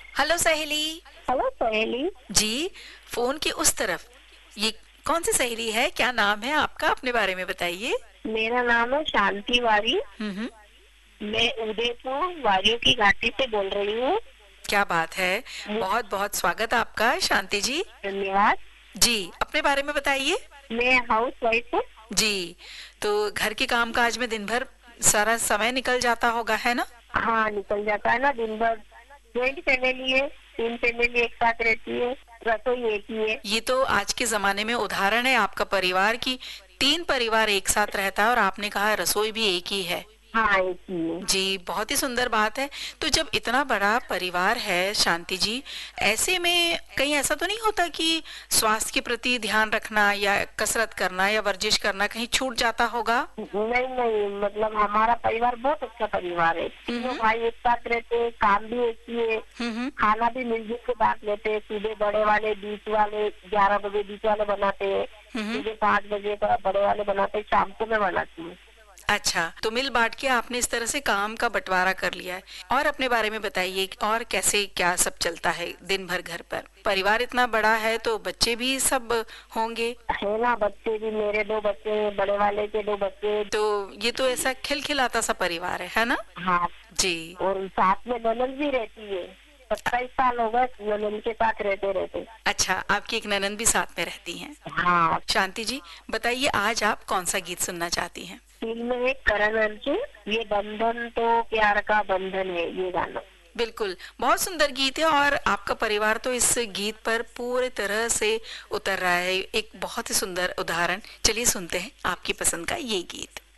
Hello सहेली। Hello सहेली। जी, phone की उस तरफ ये कौन सी सहेली है? क्या नाम है आपका? अपने बारे में बताइए। मेरा नाम है शांति वारी। हम्म। मैं उदयपुर वारियों की घाटी से बोल रही हूँ। क्या बात है। मु- बहुत बहुत स्वागत आपका शांति जी। धन्यवाद। जी, अपने बारे में बताइए। मैं हाउस वाइफ हूँ। जी, तो घर के काम काज में दिन भर सारा समय निकल जाता होगा, है ना? हाँ, निकल जाता है ना दिन भर। जॉइंट फैमिली है, 3 फैमिली एक साथ रहती है। रसोई एक ही है। ये तो आज के जमाने में उदाहरण है आपका परिवार की। 3 परिवार एक साथ रहता है और आपने कहा रसोई भी एक ही है। हाँ, एक ही है। जी, बहुत ही सुंदर बात है। तो जब इतना बड़ा परिवार है शांति जी, ऐसे में कहीं ऐसा तो नहीं होता कि स्वास्थ्य के प्रति ध्यान रखना या कसरत करना या वर्जिश करना कहीं छूट जाता होगा? नहीं नहीं, मतलब हमारा परिवार बहुत अच्छा परिवार है। तीनों हम्म। भाई एक साथ रहते हैं, काम भी एक ही है। हम्म। खाना भी मिलजुल के बांट लेते हैं। सुबह बड़े वाले, बीच वाले, 11 बजे बीच वाले बनाते हैं। हम्म। सुबह 5 बजे का बड़े वाले बनाते हैं, शाम को मैं बनाती हूँ। अच्छा, तो मिल बांट के आपने इस तरह से काम का बंटवारा कर लिया है। और अपने बारे में बताइए कि और कैसे क्या सब चलता है दिन भर घर पर? परिवार इतना बड़ा है तो बच्चे भी सब होंगे। है ना, बच्चे भी, मेरे 2 बच्चे हैं, बड़े वाले के 2 बच्चे। तो ये तो ऐसा खिलखिलाता सा परिवार है ना? हाँ। जी। और साथ में ननद भी रहती है। 27 साल हो गए ननद के साथ रहते रहते। अच्छा, आपकी एक ननंद भी साथ में रहती हैं। हाँ। शांति जी, बताइए आज आप कौन सा गीत सुनना चाहती हैं? फिल्म है करण अर्जुन, ये बंधन तो प्यार का बंधन है, ये गाना। बिल्कुल, बहुत सुंदर गीत है और आपका परिवार तो इस गीत पर पूरे तरह से उतर रहा है। एक बहुत ही सुंदर उदाहरण। चलिए सुनते हैं आपकी पसंद का ये गीत।